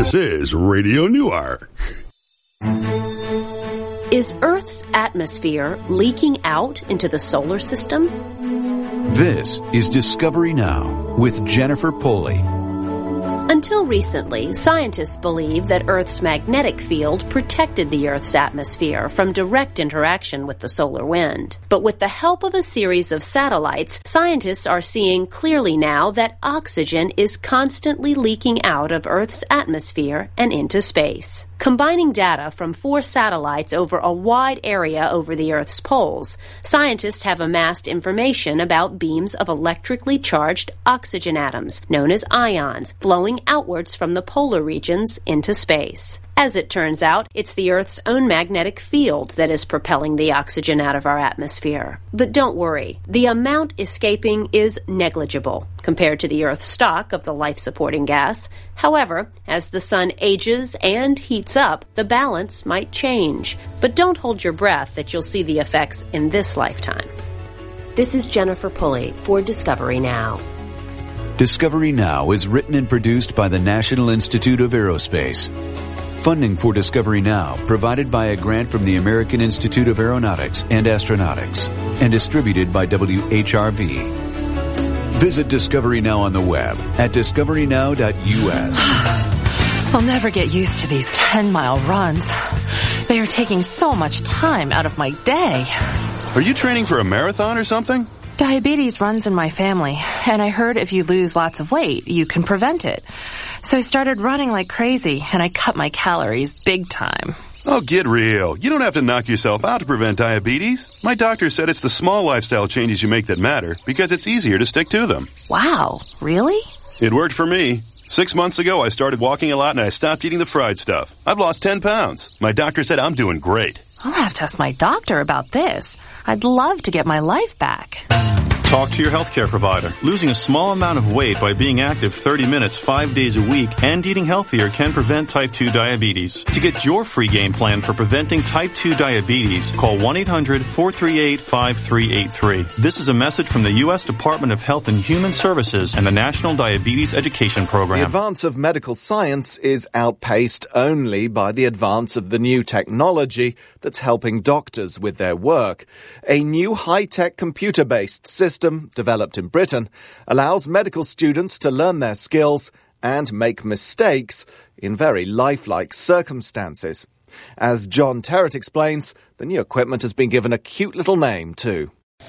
This is Radio Newark. Is Earth's atmosphere leaking out into the solar system? This is Discovery Now with Jennifer Poley. Until recently, scientists believed that Earth's magnetic field protected the Earth's atmosphere from direct interaction with the solar wind. But with the help of a series of satellites, scientists are seeing clearly now that oxygen is constantly leaking out of Earth's atmosphere and into space. Combining data from 4 satellites over a wide area over the Earth's poles, scientists have amassed information about beams of electrically charged oxygen atoms, known as ions, flowing outwards from the polar regions into space. As it turns out, it's the Earth's own magnetic field that is propelling the oxygen out of our atmosphere. But don't worry, the amount escaping is negligible compared to the Earth's stock of the life-supporting gas. However, as the sun ages and heats up, the balance might change. But don't hold your breath that you'll see the effects in this lifetime. This is Jennifer Pulley for Discovery Now. Discovery Now is written and produced by the National Institute of Aerospace. Funding for Discovery Now provided by a grant from the American Institute of Aeronautics and Astronautics and distributed by WHRV. Visit Discovery Now on the web at discoverynow.us. I'll never get used to these 10-mile runs. They are taking so much time out of my day. Are you training for a marathon or something? Diabetes runs in my family, and I heard if you lose lots of weight, you can prevent it. So I started running like crazy, and I cut my calories big time. Oh, get real. You don't have to knock yourself out to prevent diabetes. My doctor said it's the small lifestyle changes you make that matter because it's easier to stick to them. Wow, really? It worked for me. 6 months ago, I started walking a lot and I stopped eating the fried stuff. I've lost 10 pounds. My doctor said I'm doing great. I'll have to ask my doctor about this. I'd love to get my life back. Talk to your healthcare provider. Losing a small amount of weight by being active 30 minutes 5 days a week and eating healthier can prevent type 2 diabetes. To get your free game plan for preventing type 2 diabetes, call 1-800-438-5383. This is a message from the U.S. Department of Health and Human Services and the National Diabetes Education Program. The advance of medical science is outpaced only by the advance of the new technology that's helping doctors with their work. A new high-tech computer-based system developed in Britain allows medical students to learn their skills and make mistakes in very lifelike circumstances. As John Terrett explains, the new equipment has been given a cute little name too.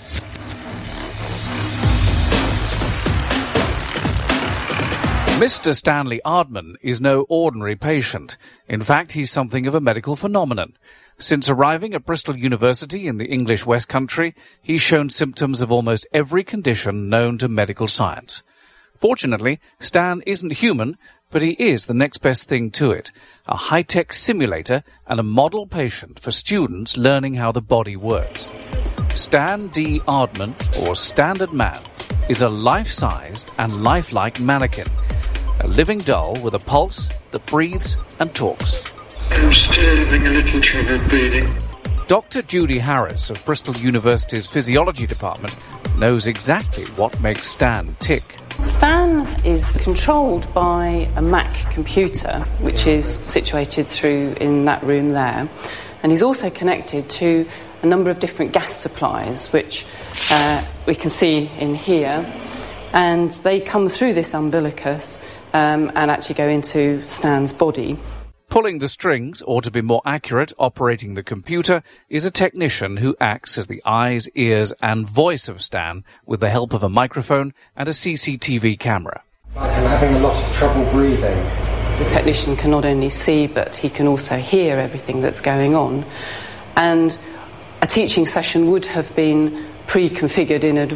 Mr. Stanley Ardman is no ordinary patient. In fact, he's something of a medical phenomenon. Since arriving at Bristol University in the English West Country, he's shown symptoms of almost every condition known to medical science. Fortunately, Stan isn't human, but he is the next best thing to it, a high-tech simulator and a model patient for students learning how the body works. Stan D. Ardman, or Standard Man, is a life-sized and lifelike mannequin, a living doll with a pulse that breathes and talks. I'm still having a little trouble breathing. Dr. Judy Harris of Bristol University's Physiology Department knows exactly what makes Stan tick. Stan is controlled by a Mac computer, which is situated through in that room there. And he's also connected to a number of different gas supplies, which we can see in here. And they come through this umbilicus and actually go into Stan's body. Pulling the strings, or to be more accurate, operating the computer, is a technician who acts as the eyes, ears and voice of Stan with the help of a microphone and a CCTV camera. I'm having a lot of trouble breathing. The technician can not only see, but he can also hear everything that's going on. And a teaching session would have been pre-configured in advance.